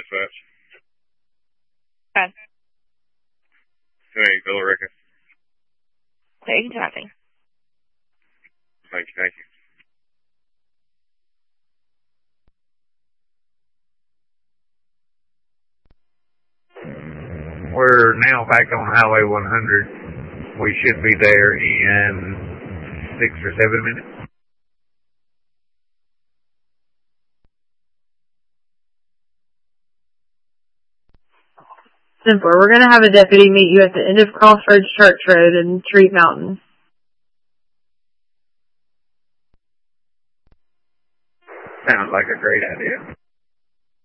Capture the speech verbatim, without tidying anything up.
dispatch. Okay. Hey, Bill Rickon. Okay, you can talk to me. Thank you, thank you. We're now back on Highway one hundred. We should be there in six or seven minutes. Simple. We're going to have a deputy meet you at the end of Crossroads Church Road in Treat Mountain. Sounds like a great idea.